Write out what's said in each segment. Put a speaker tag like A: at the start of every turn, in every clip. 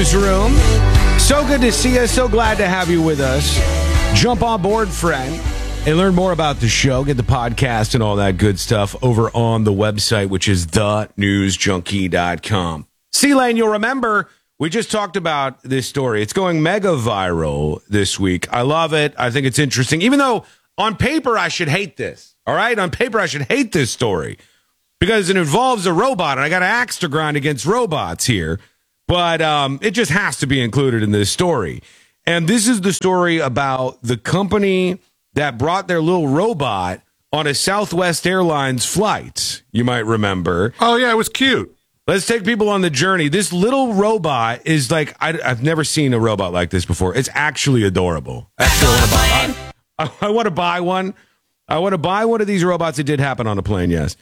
A: newsroom. So good to see you. So glad to have you with us. Jump on board, friend, and learn more about the show. Get the podcast and all that good stuff over on the website, which is thenewsjunkie.com. C-Lane, you'll remember we just talked about this story. It's going mega viral this week. I love it. I think it's interesting, even though on paper I should hate this. All right? On paper I should hate this story because it involves a robot, and I got an axe to grind against robots here. But it just has to be included in this story. And this is the story about the company that brought their little robot on a Southwest Airlines flight, you might remember.
B: Oh, yeah, it was cute.
A: Let's take people on the journey. This little robot is like, I've never seen a robot like this before. It's actually adorable. Actually, I want to buy one. I want to buy one of these robots. It did happen on a plane, yes.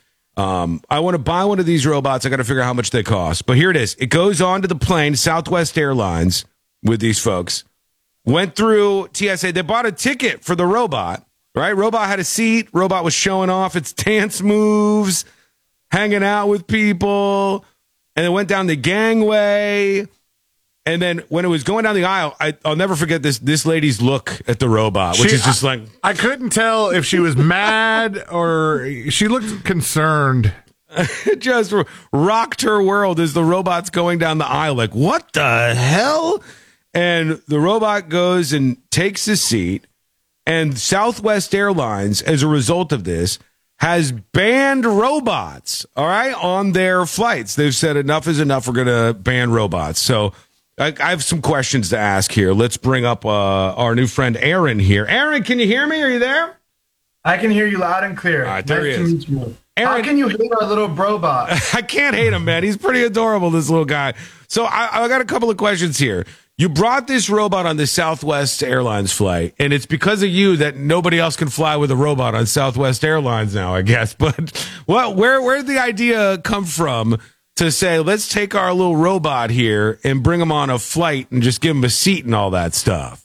A: I want to buy one of these robots. I got to figure out how much they cost. But here it is. It goes onto the plane, Southwest Airlines, with these folks. Went through TSA. They bought a ticket for the robot, right? Robot had a seat. Robot was showing off its dance moves, hanging out with people. And it went down the gangway. And then when it was going down the aisle, I'll never forget this lady's look at the robot, which is just like...
B: I couldn't tell if she was mad or she looked concerned.
A: It just rocked her world as the robot's going down the aisle. Like, what the hell? And the robot goes and takes a seat. And Southwest Airlines, as a result of this, has banned robots, all right, on their flights. They've said enough is enough. We're going to ban robots. So I have some questions to ask here. Let's bring up our new friend Aaron here. Aaron, can you hear me? Are you there?
C: I can hear you loud and clear.
A: All right, there he is.
C: Aaron, how
A: Aaron,
C: can you hate our little robot?
A: I can't hate him, man. He's pretty adorable, this little guy. So I got a couple of questions here. You brought this robot on the Southwest Airlines flight, and it's because of you that nobody else can fly with a robot on Southwest Airlines now, I guess. But where did the idea come from to say, let's take our little robot here and bring him on a flight and just give him a seat and all that stuff?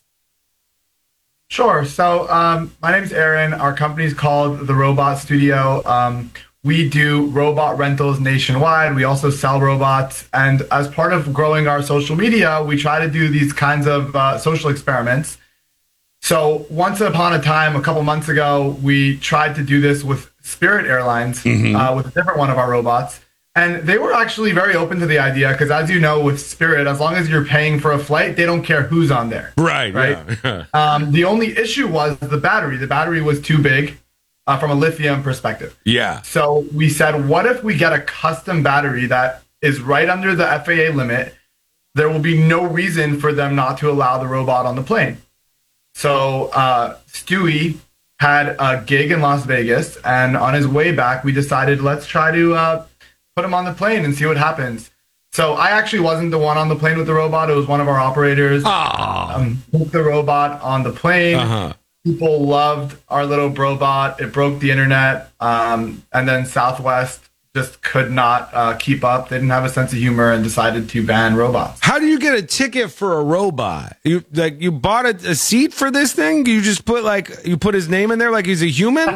C: Sure. So my name's Aaron. Our company's called The Robot Studio. We do robot rentals nationwide. We also sell robots. And as part of growing our social media, we try to do these kinds of social experiments. So once upon a time, a couple months ago, we tried to do this with Spirit Airlines, with a different one of our robots. And they were actually very open to the idea because, as you know, with Spirit, as long as you're paying for a flight, they don't care who's on there.
A: Right.
C: Yeah. The only issue was the battery. The battery was too big. From a lithium perspective.
A: Yeah.
C: So we said, what if we get a custom battery that is right under the FAA limit? There will be no reason for them not to allow the robot on the plane. So Stewie had a gig in Las Vegas, and on his way back, we decided, let's try to put him on the plane and see what happens. So I actually wasn't the one on the plane with the robot. It was one of our operators. Put the robot on the plane. People loved our little robot. It broke the internet. And then Southwest just could not keep up. They didn't have a sense of humor and decided to ban robots.
A: How do you get a ticket for a robot? You bought a seat for this thing? You just put his name in there like he's a human?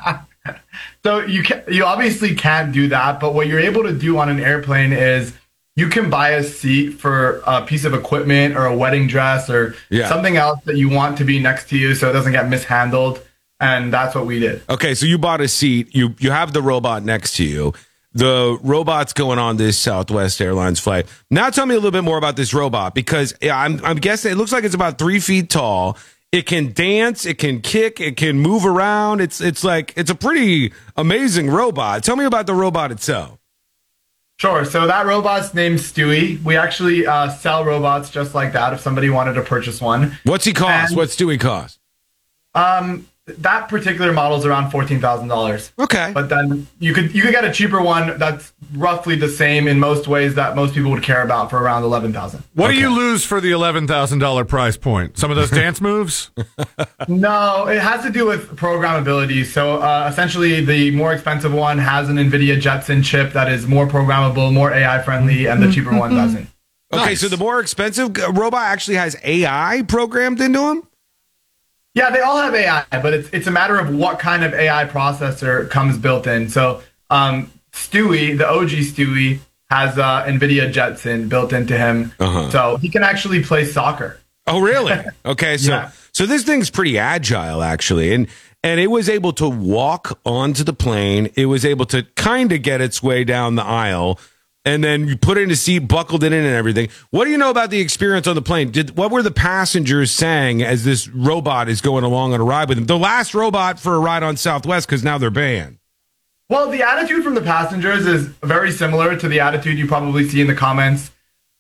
C: So you obviously can't do that. But what you're able to do on an airplane is you can buy a seat for a piece of equipment or a wedding dress or something else that you want to be next to you so it doesn't get mishandled. And that's what we did.
A: Okay, so you bought a seat. You have the robot next to you. The robot's going on this Southwest Airlines flight. Now tell me a little bit more about this robot because I'm guessing it looks like it's about 3 feet tall. It can dance. It can kick. It can move around. It's a pretty amazing robot. Tell me about the robot itself.
C: Sure. So that robot's named Stewie. We actually sell robots just like that if somebody wanted to purchase one.
A: What's he cost? What's Stewie cost?
C: That particular model is around $14,000.
A: Okay.
C: But then you could get a cheaper one that's roughly the same in most ways that most people would care about for around $11,000.
B: What do you lose for the $11,000 price point? Some of those dance moves?
C: No, it has to do with programmability. So essentially, the more expensive one has an NVIDIA Jetson chip that is more programmable, more AI friendly, and the cheaper one doesn't.
A: Okay, so the more expensive robot actually has AI programmed into him?
C: Yeah, they all have AI, but it's a matter of what kind of AI processor comes built in. So Stewie, the OG Stewie, has NVIDIA Jetson built into him. So he can actually play soccer.
A: Oh, really? Okay, so
C: Yeah.
A: so this thing's pretty agile, actually, and it was able to walk onto the plane. It was able to kind of get its way down the aisle, and then you put it in a seat, buckled it in, and everything. What do you know about the experience on the plane? What were the passengers saying as this robot is going along on a ride with them? The last robot for a ride on Southwest, because now they're banned.
C: Well, the attitude from the passengers is very similar to the attitude you probably see in the comments.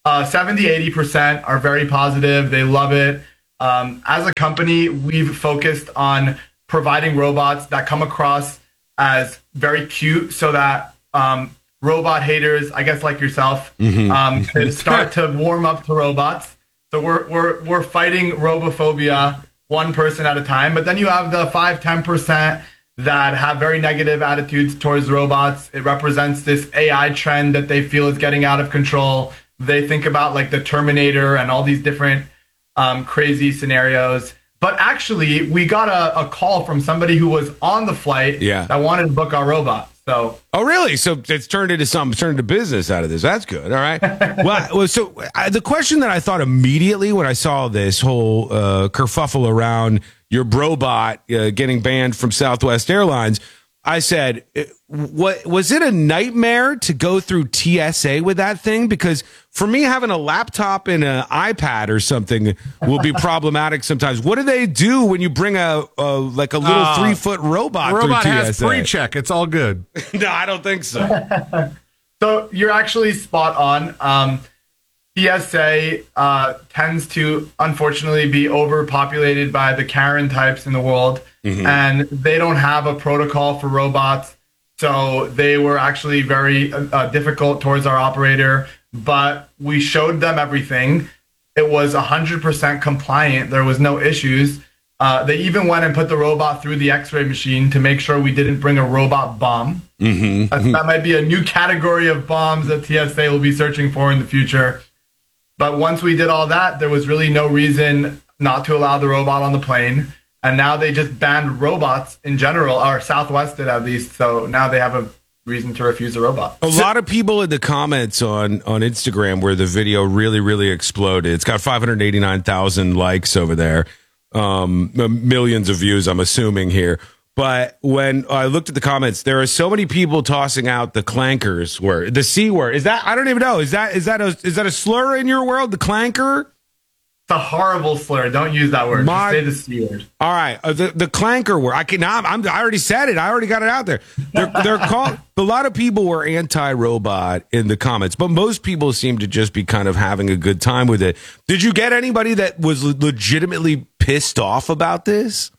C: 70-80% are very positive. They love it. As a company, we've focused on providing robots that come across as very cute so that robot haters, I guess like yourself, can start to warm up to robots. So we're fighting robophobia one person at a time. But then you have the 5-10% that have very negative attitudes towards robots. It represents this AI trend that they feel is getting out of control. They think about like the Terminator and all these different crazy scenarios. But actually, we got a call from somebody who was on the flight that wanted to book our robot. So,
A: oh, really? So it's turned into something, turned into business out of this. That's good. All right. Well, so the question that I thought immediately when I saw this whole kerfuffle around your Brobot getting banned from Southwest Airlines, I said, what was it a nightmare to go through TSA with that thing? Because for me, having a laptop and an iPad or something will be problematic sometimes. What do they do when you bring a little 3-foot robot through TSA?
B: Robot has pre-check. It's all good.
A: No, I don't think so.
C: So you're actually spot on. TSA tends to, unfortunately, be overpopulated by the Karen types in the world, and they don't have a protocol for robots. So they were actually very difficult towards our operator, but we showed them everything. It was 100% compliant. There was no issues. They even went and put the robot through the X-ray machine to make sure we didn't bring a robot bomb. That might be a new category of bombs that TSA will be searching for in the future. But once we did all that, there was really no reason not to allow the robot on the plane. And now they just banned robots in general, or Southwest did at least. So now they have a reason to refuse a robot.
A: A lot of people in the comments on Instagram where the video really, really exploded. It's got 589,000 likes over there. Millions of views, I'm assuming here. But when I looked at the comments, there are so many people tossing out the clankers word, the C word. Is that, I don't even know. Is that a slur in your world? The clanker?
C: It's a horrible slur. Don't use that word. Just say the C word.
A: All right. The clanker word. I already said it. I already got it out there. They're called, a lot of people were anti-robot in the comments, but most people seem to just be kind of having a good time with it. Did you get anybody that was legitimately pissed off about this?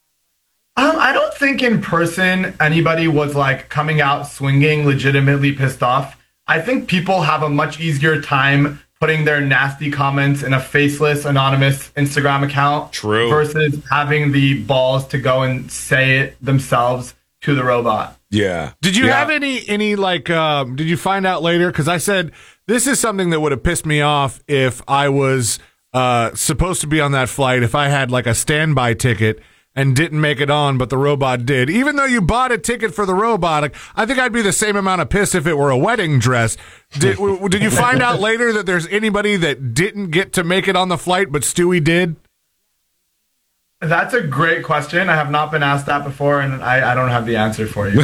C: I don't think in person anybody was like coming out swinging, legitimately pissed off. I think people have a much easier time putting their nasty comments in a faceless, anonymous Instagram account.
A: True.
C: Versus having the balls to go and say it themselves to the robot.
A: Yeah.
B: Did you have any like, did you find out later? Because I said, this is something that would have pissed me off if I was supposed to be on that flight, if I had like a standby ticket and didn't make it on, but the robot did. Even though you bought a ticket for the robot, I think I'd be the same amount of pissed if it were a wedding dress. Did you find out later that there's anybody that didn't get to make it on the flight, but Stewie did?
C: That's a great question. I have not been asked that before, and I don't have the answer for you.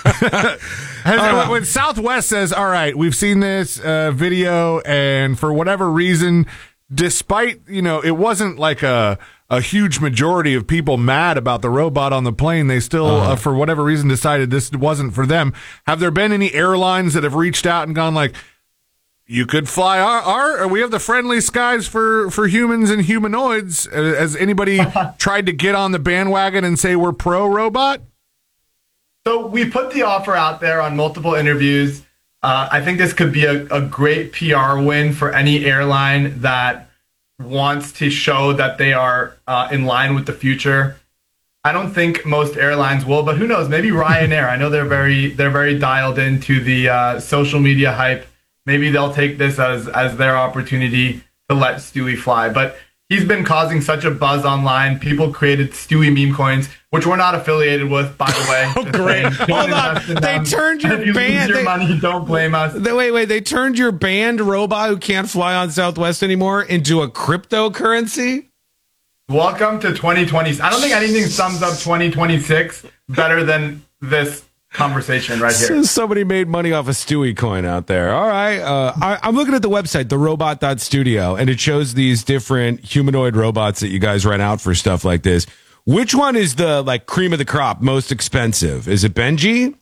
B: When Southwest says, all right, we've seen this video, and for whatever reason, despite, it wasn't like a huge majority of people mad about the robot on the plane, they still, for whatever reason, decided this wasn't for them. Have there been any airlines that have reached out and gone like, you could fly we have the friendly skies for humans and humanoids. Has anybody tried to get on the bandwagon and say we're pro-robot?
C: So we put the offer out there on multiple interviews. I think this could be a great PR win for any airline that wants to show that they are in line with the future. I don't think most airlines will, but who knows? Maybe Ryanair. I know they're very dialed into the social media hype. Maybe they'll take this as their opportunity to let Stewie fly. But he's been causing such a buzz online. People created Stewie meme coins. which we're not affiliated with, by the way.
A: Oh, great. Hold on. They turned your
C: if you
A: band.
C: Lose your money, don't blame us.
A: Wait. They turned your banned robot who can't fly on Southwest anymore into a cryptocurrency?
C: Welcome to 2020. I don't think anything sums up 2026 better than this conversation right here.
A: Somebody made money off a Stewie coin out there. All right. I'm looking at the website, therobot.studio, and it shows these different humanoid robots that you guys rent out for stuff like this. Which one is the like cream of the crop, most expensive? Is it Benji?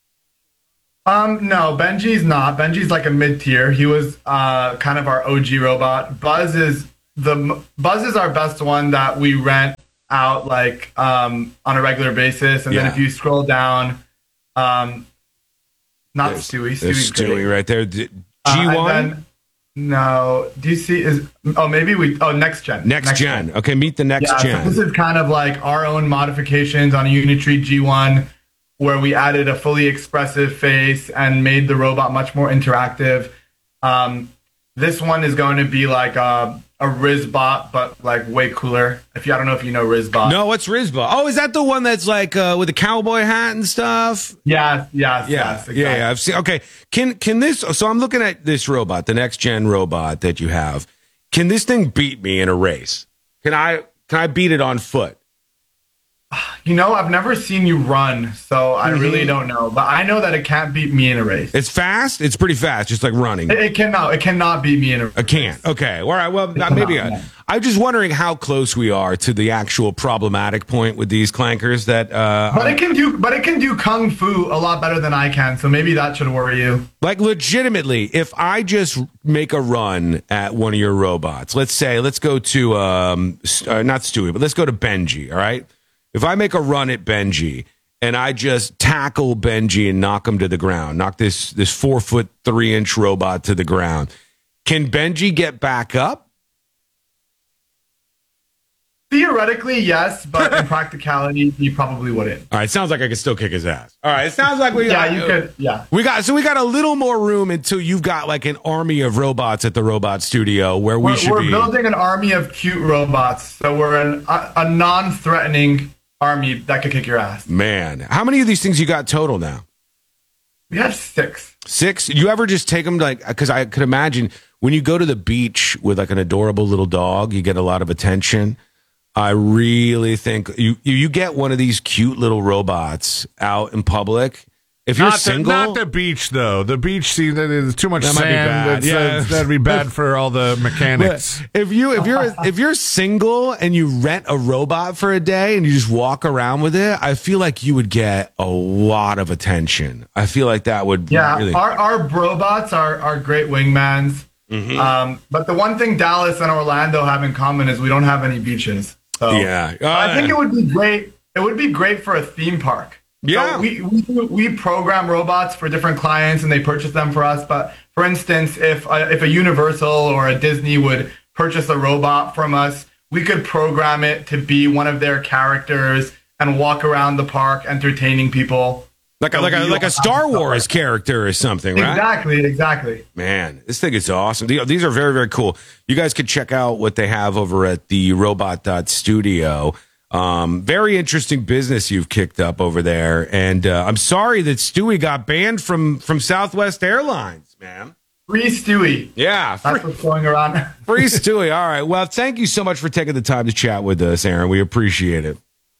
C: No, Benji's not. Benji's like a mid-tier. He was kind of our OG robot. Buzz is our best one that we rent out like on a regular basis. And then if you scroll down, not Stewie.
A: There's Stewie right there. G1?
C: No. Do you see next gen.
A: Next gen. Okay, meet the next gen.
C: So this is kind of like our own modifications on a Unitree G1 where we added a fully expressive face and made the robot much more interactive. This one is going to be like a Rizbot, but like way cooler. I don't know if you know Rizbot.
A: No, what's Rizbot? Oh, is that the one that's like with a cowboy hat and stuff?
C: Yes, exactly.
A: Yeah. I've seen. Okay, can this? So I'm looking at this robot, the next gen robot that you have. Can this thing beat me in a race? Can I beat it on foot?
C: I've never seen you run, so I really don't know. But I know that it can't beat me in a race.
A: It's fast? It's pretty fast, just like running.
C: It cannot beat me in a race.
A: It can't. Okay. All right. Well, maybe I'm just wondering how close we are to the actual problematic point with these clankers that
C: But it can do kung fu a lot better than I can, so maybe that should worry you.
A: Like legitimately, if I just make a run at one of your robots, let's go to not Stewie, but let's go to Benji, all right? If I make a run at Benji and I just tackle Benji and knock him to the ground, knock this 4'3" robot to the ground, can Benji get back up?
C: Theoretically, yes, but in practicality, he probably wouldn't.
A: All right, sounds like I could still kick his ass. All right, it sounds like we got.
C: Yeah, you could. Yeah,
A: we got a little more room until you've got like an army of robots at the robot studio where we're
C: building an army of cute robots. So we're a non-threatening army that could kick your ass.
A: Man, how many of these things you got total now?
C: We have 6.
A: 6? You ever just take them because I could imagine when you go to the beach with like an adorable little dog, you get a lot of attention. I really think you get one of these cute little robots out in public. If you're single,
B: not the beach though. The beach, see, there's too much sand.
A: Might be bad.
B: That'd be bad for all the mechanics.
A: But if you're single and you rent a robot for a day and you just walk around with it, I feel like you would get a lot of attention. I feel like that would.
C: Yeah,
A: really...
C: our robots are great wingmans. Mm-hmm. But the one thing Dallas and Orlando have in common is we don't have any beaches. So I think it would be great. It would be great for a theme park.
A: Yeah,
C: so we program robots for different clients and they purchase them for us. But for instance, if a Universal or a Disney would purchase a robot from us, we could program it to be one of their characters and walk around the park entertaining people.
A: Like a Star Wars character or something, right?
C: Exactly.
A: Man, this thing is awesome. These are very, very cool. You guys could check out what they have over at the robot.studio. Very interesting business you've kicked up over there. And I'm sorry that Stewie got banned from Southwest Airlines, man.
C: Free Stewie.
A: Yeah.
C: That's what's going around.
A: Free Stewie. All right. Well, thank you so much for taking the time to chat with us, Aaron. We appreciate it.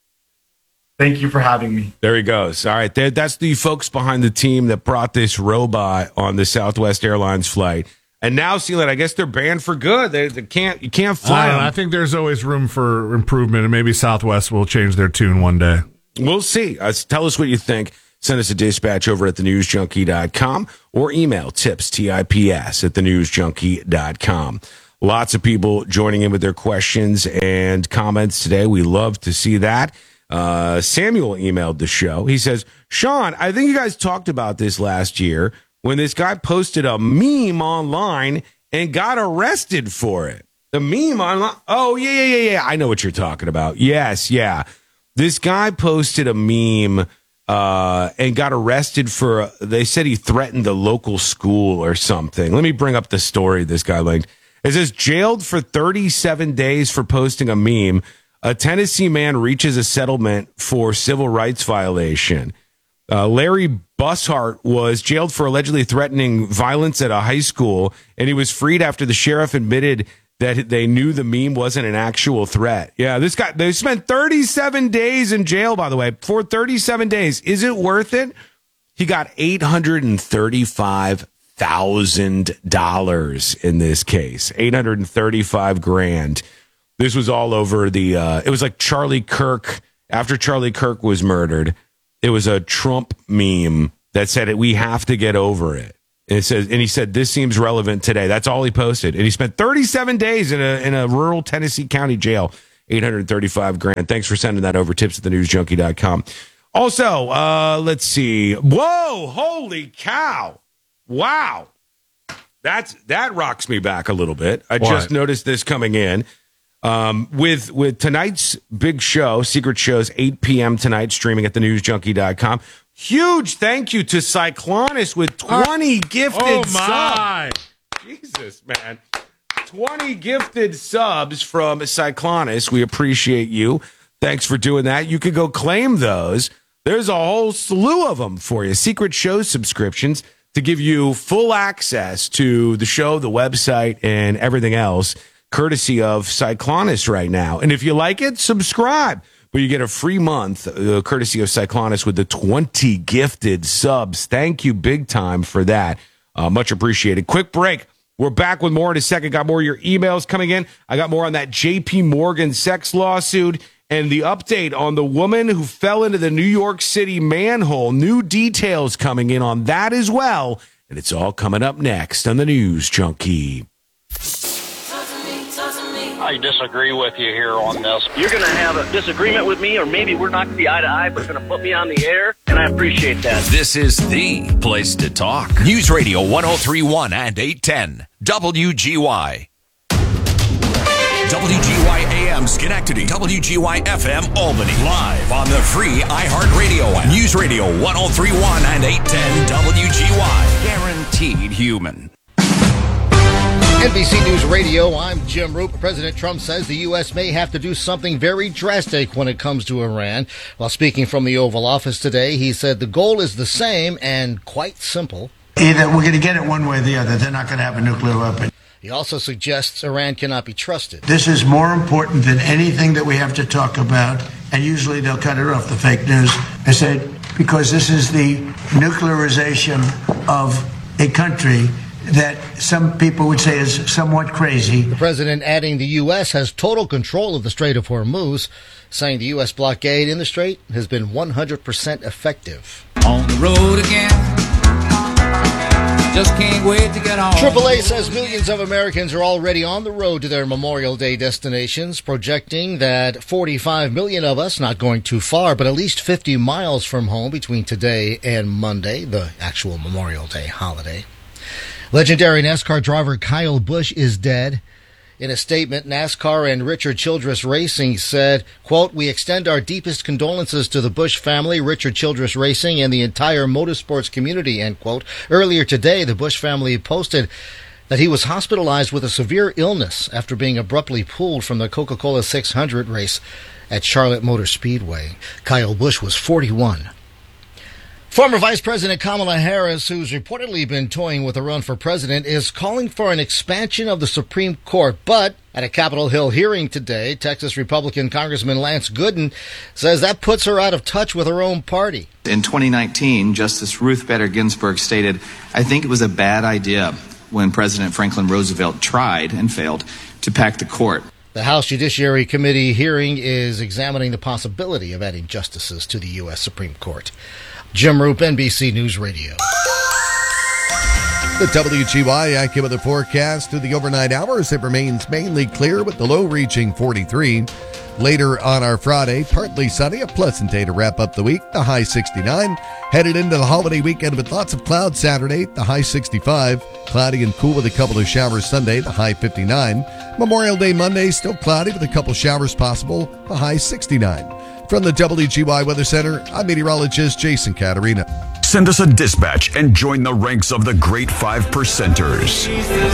C: Thank you for having me.
A: There he goes. All right. That's the folks behind the team that brought this robot on the Southwest Airlines flight. And now, I guess they're banned for good. You can't fly them.
B: I think there's always room for improvement, and maybe Southwest will change their tune one day.
A: We'll see. Tell us what you think. Send us a dispatch over at thenewsjunkie.com or email tips, TIPS, at thenewsjunkie.com. Lots of people joining in with their questions and comments today. We love to see that. Samuel emailed the show. He says, Sean, I think you guys talked about this last year when this guy posted a meme online and got arrested for it. The meme online. Oh, yeah. I know what you're talking about. Yes, yeah. This guy posted a meme and got arrested for, they said he threatened the local school or something. Let me bring up the story this guy linked. It says, jailed for 37 days for posting a meme. A Tennessee man reaches a settlement for civil rights violation. Larry Bushart was jailed for allegedly threatening violence at a high school, and he was freed after the sheriff admitted that they knew the meme wasn't an actual threat. Yeah, this guy, they spent 37 days in jail, by the way, for 37 days. Is it worth it? He got $835,000 in this case, $835,000. This was all over it was like Charlie Kirk. After Charlie Kirk was murdered, it was a Trump meme that said, we have to get over it. And he said, this seems relevant today. That's all he posted. And he spent 37 days in a rural Tennessee county jail, $835,000. Thanks for sending that over. tips@thenewsjunkie.com. Also, let's see. Whoa, holy cow. Wow. That rocks me back a little bit. I just noticed this coming in. With tonight's big show, Secret Shows, 8 p.m. tonight, streaming at thenewsjunkie.com. Huge thank you to Cyclonus with 20 gifted subs. Jesus, man. 20 gifted subs from Cyclonus. We appreciate you. Thanks for doing that. You could go claim those. There's a whole slew of them for you. Secret Show subscriptions to give you full access to the show, the website, and everything else, courtesy of Cyclonus right now. And if you like it, subscribe. But you get a free month, courtesy of Cyclonus, with the 20 gifted subs. Thank you big time for that. Much appreciated. Quick break. We're back with more in a second. Got more of your emails coming in. I got more on that J.P. Morgan sex lawsuit and the update on the woman who fell into the New York City manhole. New details coming in on that as well. And it's all coming up next on the News Junkie.
D: I disagree with you here on this.
E: You're going to have a disagreement with me, or maybe we're not going to be eye to eye, but it's going to put me on the air, and I appreciate that.
F: This is the place to talk. News Radio 103.1 and 810 WGY. WGY AM Schenectady, WGY FM Albany. Live on the free iHeartRadio app. News Radio 103.1 and 810 WGY. Guaranteed human.
G: NBC News Radio, I'm Jim Roop. President Trump says the U.S. may have to do something very drastic when it comes to Iran. While speaking from the Oval Office today, he said the goal is the same and quite simple.
H: Either we're going to get it one way or the other. They're not going to have a nuclear weapon.
G: He also suggests Iran cannot be trusted.
H: This is more important than anything that we have to talk about, and usually they'll cut it off, the fake news. I said, because this is the nuclearization of a country that some people would say is somewhat crazy.
G: The president adding the U.S. has total control of the Strait of Hormuz, saying the U.S. blockade in the strait has been 100% effective.
I: On the road again. Just can't wait to get on.
G: AAA says millions of Americans are already on the road to their Memorial Day destinations, projecting that 45 million of us, not going too far, but at least 50 miles from home between today and Monday, the actual Memorial Day holiday. Legendary NASCAR driver Kyle Busch is dead. In a statement, NASCAR and Richard Childress Racing said, quote, "We extend our deepest condolences to the Busch family, Richard Childress Racing, and the entire motorsports community," end quote. Earlier today, the Busch family posted that he was hospitalized with a severe illness after being abruptly pulled from the Coca-Cola 600 race at Charlotte Motor Speedway. Kyle Busch was 41. Former Vice President Kamala Harris, who's reportedly been toying with a run for president, is calling for an expansion of the Supreme Court. But at a Capitol Hill hearing today, Texas Republican Congressman Lance Gooden says that puts her out of touch with her own party.
J: In 2019, Justice Ruth Bader Ginsburg stated, "I think it was a bad idea when President Franklin Roosevelt tried and failed to pack the court."
G: The House Judiciary Committee hearing is examining the possibility of adding justices to the U.S. Supreme Court. Jim Roop, NBC News Radio.
K: The WGY AccuWeather forecast through the overnight hours. It remains mainly clear with the low reaching 43. Later on our Friday, partly sunny, a pleasant day to wrap up the week, the high 69. Headed into the holiday weekend with lots of clouds Saturday, the high 65. Cloudy and cool with a couple of showers Sunday, the high 59. Memorial Day Monday, still cloudy with a couple showers possible, the high 69. From the WGY Weather Center, I'm meteorologist Jason Caterina.
F: Send us a dispatch and join the ranks of the great 5%ers.